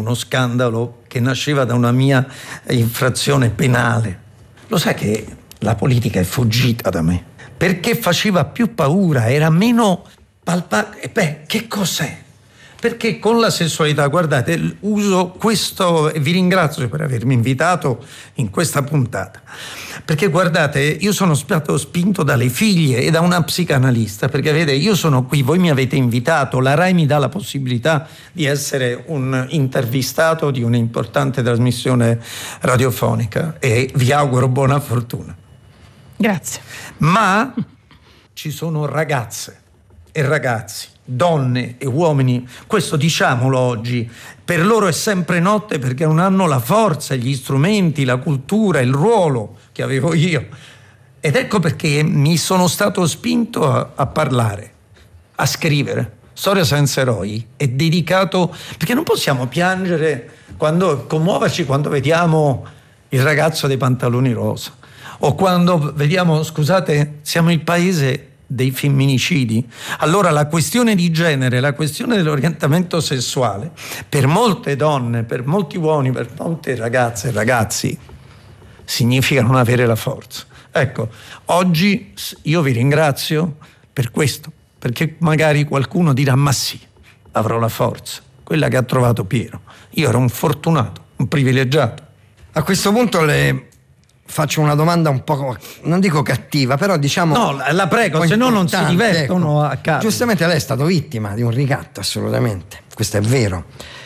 uno scandalo che nasceva da una mia infrazione penale. Lo sai che la politica è fuggita da me? Perché faceva più paura, era meno palpabile. Che cos'è? Perché con la sessualità, guardate, uso questo e vi ringrazio per avermi invitato in questa puntata. Perché guardate, io sono stato spinto dalle figlie e da una psicanalista, perché vede, io sono qui, voi mi avete invitato, la RAI mi dà la possibilità di essere un intervistato di un'importante trasmissione radiofonica e vi auguro buona fortuna. Grazie. Ma ci sono ragazze e ragazzi, donne e uomini, questo diciamolo oggi, per loro è sempre notte perché non hanno la forza, gli strumenti, la cultura, il ruolo che avevo io. Ed ecco perché mi sono stato spinto a parlare, a scrivere. Storia senza eroi è dedicato, perché non possiamo piangere, commuoverci quando vediamo il ragazzo dei pantaloni rosa o quando vediamo, scusate, siamo il paese dei femminicidi. Allora la questione di genere, la questione dell'orientamento sessuale, per molte donne, per molti uomini, per molte ragazze e ragazzi, significa non avere la forza. Ecco, oggi io vi ringrazio per questo, perché magari qualcuno dirà: ma sì, avrò la forza, quella che ha trovato Piero. Io ero un fortunato, un privilegiato. A questo punto le faccio una domanda un po', non dico cattiva, però diciamo... No, la prego, se no non si divertono, ecco. A caso. Giustamente lei è stato vittima di un ricatto, assolutamente, questo è vero.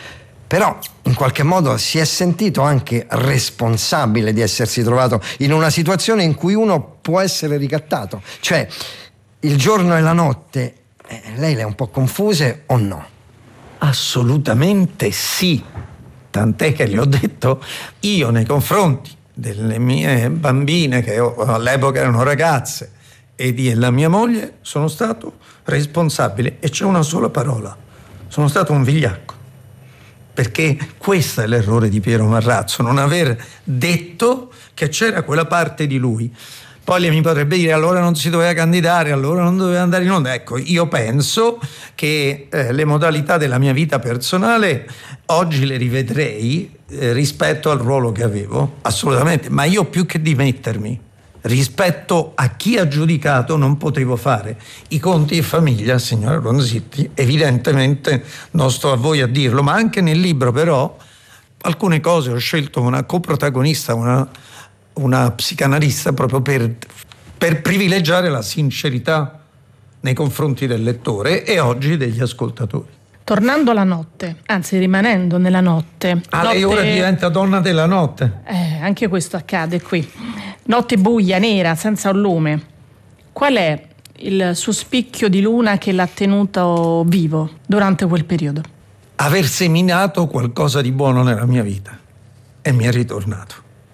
Però in qualche modo si è sentito anche responsabile di essersi trovato in una situazione in cui uno può essere ricattato. Cioè, il giorno e la notte, lei le è un po' confuse o no? Assolutamente sì. Tant'è che le ho detto io nei confronti delle mie bambine, che all'epoca erano ragazze, e della mia moglie, sono stato responsabile, e c'è una sola parola: sono stato un vigliacco. Perché questo è l'errore di Piero Marrazzo, non aver detto che c'era quella parte di lui. Poi lei mi potrebbe dire: allora non si doveva candidare, allora non doveva andare in onda. Ecco, io penso che le modalità della mia vita personale oggi le rivedrei rispetto al ruolo che avevo, assolutamente. Ma io, più che dimettermi, rispetto a chi ha giudicato, non potevo fare i conti in famiglia, signora Ronzitti. Evidentemente non sto a voi a dirlo, ma anche nel libro però alcune cose ho scelto una coprotagonista, una psicanalista, proprio per privilegiare la sincerità nei confronti del lettore e oggi degli ascoltatori. Tornando alla notte, anzi rimanendo nella notte. Lei ora diventa donna della notte. Anche questo accade qui. Notte buia, nera, senza un lume. Qual è il suo spicchio di luna che l'ha tenuto vivo durante quel periodo? Aver seminato qualcosa di buono nella mia vita e mi è ritornato.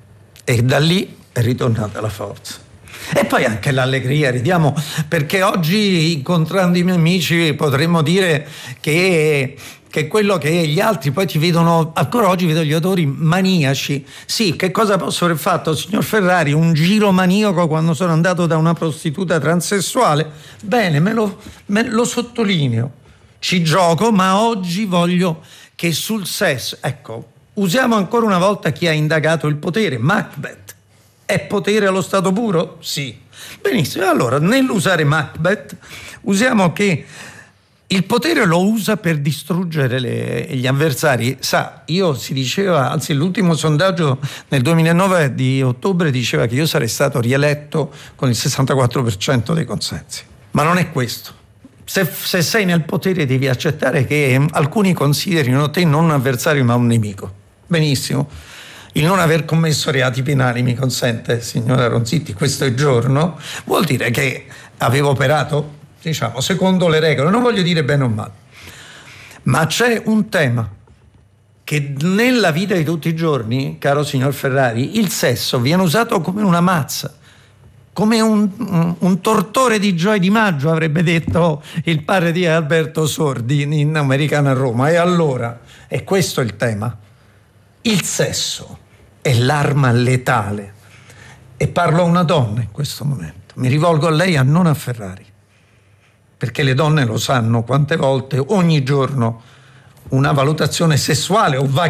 E da lì è ritornata la forza. E poi anche l'allegria, ridiamo, perché oggi, incontrando i miei amici, potremmo dire che quello che gli altri poi ti vedono, ancora oggi vedo gli autori maniaci. Sì, che cosa posso aver fatto, signor Ferrari? Un giro maniaco quando sono andato da una prostituta transessuale? Bene, me lo sottolineo, ci gioco, ma oggi voglio che sul sesso, ecco, usiamo ancora una volta chi ha indagato il potere. Macbeth è potere allo stato puro? Sì. Benissimo, allora nell'usare Macbeth usiamo che il potere lo usa per distruggere gli avversari. Sa, si diceva, anzi l'ultimo sondaggio nel 2009 di ottobre diceva che io sarei stato rieletto con il 64% dei consensi. Ma non è questo. Se sei nel potere devi accettare che alcuni considerino te non un avversario ma un nemico. Benissimo. Il non aver commesso reati penali, mi consente, signora Ronzitti, questo è giorno, vuol dire che avevo operato, diciamo, secondo le regole. Non voglio dire bene o male. Ma c'è un tema che nella vita di tutti i giorni, caro signor Ferrari, il sesso viene usato come una mazza, come un tortore di Gioia Di Maggio, avrebbe detto il padre di Alberto Sordi in Americana a Roma. E allora, è questo il tema. Il sesso è l'arma letale. E parlo a una donna in questo momento. Mi rivolgo a lei, non a Ferrari. Perché le donne lo sanno quante volte, ogni giorno, una valutazione sessuale o